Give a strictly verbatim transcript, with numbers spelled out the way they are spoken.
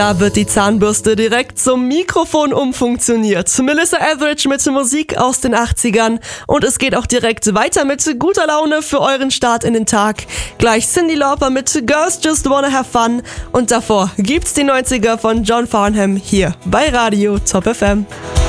Da wird die Zahnbürste direkt zum Mikrofon umfunktioniert. Melissa Etheridge mit Musik aus den achtzigern und es geht auch direkt weiter mit guter Laune für euren Start in den Tag. Gleich Cyndi Lauper mit Girls Just Wanna Have Fun und davor gibt's die neunziger von John Farnham hier bei Radio Top F M.